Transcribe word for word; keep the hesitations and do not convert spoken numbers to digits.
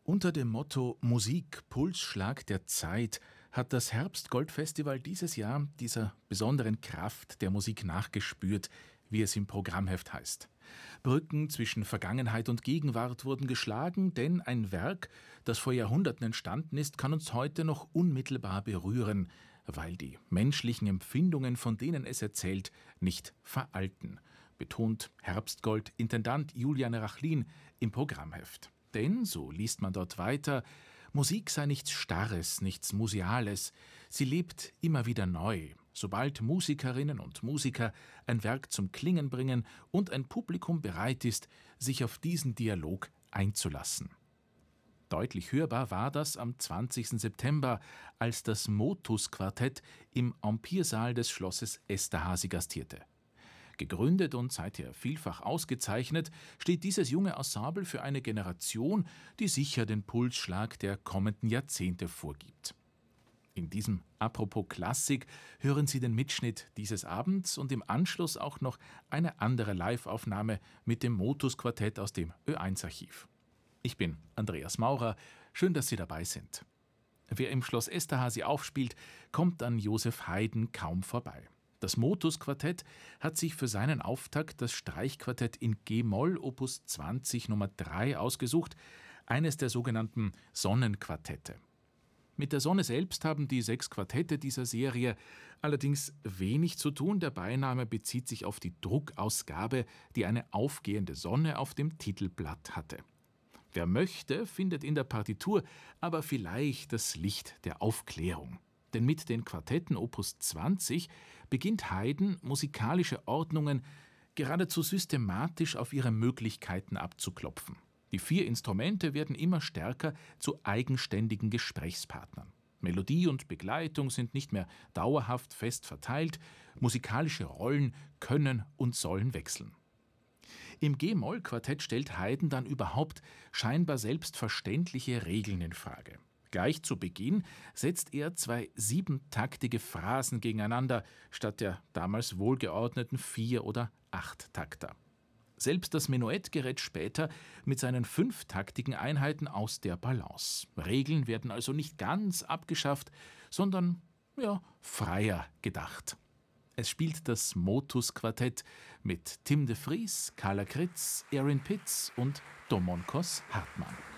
Unter dem Motto Musik, Pulsschlag der Zeit hat das Herbstgoldfestival dieses Jahr dieser besonderen Kraft der Musik nachgespürt, wie es im Programmheft heißt. Brücken zwischen Vergangenheit und Gegenwart wurden geschlagen, denn ein Werk, das vor Jahrhunderten entstanden ist, kann uns heute noch unmittelbar berühren, weil die menschlichen Empfindungen, von denen es erzählt, nicht veralten, betont Herbstgold-Intendant Julian Rachlin im Programmheft. Denn, so liest man dort weiter, Musik sei nichts Starres, nichts Museales. Sie lebt immer wieder neu, sobald Musikerinnen und Musiker ein Werk zum Klingen bringen und ein Publikum bereit ist, sich auf diesen Dialog einzulassen. Deutlich hörbar war das am zwanzigsten September, als das Motus-Quartett im Empire-Saal des Schlosses Esterházy gastierte. Gegründet und seither vielfach ausgezeichnet, steht dieses junge Ensemble für eine Generation, die sicher den Pulsschlag der kommenden Jahrzehnte vorgibt. In diesem Apropos Klassik hören Sie den Mitschnitt dieses Abends und im Anschluss auch noch eine andere Live-Aufnahme mit dem Motus-Quartett aus dem Ö eins Archiv. Ich bin Andreas Maurer, schön, dass Sie dabei sind. Wer im Schloss Esterházy aufspielt, kommt an Joseph Haydn kaum vorbei. Das Motus-Quartett hat sich für seinen Auftakt das Streichquartett in G-Moll Opus zwanzig Nummer drei ausgesucht, eines der sogenannten Sonnenquartette. Mit der Sonne selbst haben die sechs Quartette dieser Serie allerdings wenig zu tun. Der Beiname bezieht sich auf die Druckausgabe, die eine aufgehende Sonne auf dem Titelblatt hatte. Wer möchte, findet in der Partitur aber vielleicht das Licht der Aufklärung. Denn mit den Quartetten Opus zwanzig beginnt Haydn, musikalische Ordnungen geradezu systematisch auf ihre Möglichkeiten abzuklopfen. Die vier Instrumente werden immer stärker zu eigenständigen Gesprächspartnern. Melodie und Begleitung sind nicht mehr dauerhaft fest verteilt, musikalische Rollen können und sollen wechseln. Im G-Moll-Quartett stellt Haydn dann überhaupt scheinbar selbstverständliche Regeln in Frage. Gleich zu Beginn setzt er zwei siebentaktige Phrasen gegeneinander, statt der damals wohlgeordneten Vier- oder Achttakter. Selbst das Menuett gerät später mit seinen fünftaktigen Einheiten aus der Balance. Regeln werden also nicht ganz abgeschafft, sondern ja, freier gedacht. Es spielt das Motus-Quartett mit Tim de Vries, Carla Kritz, Erin Pitts und Domokos Hartmann.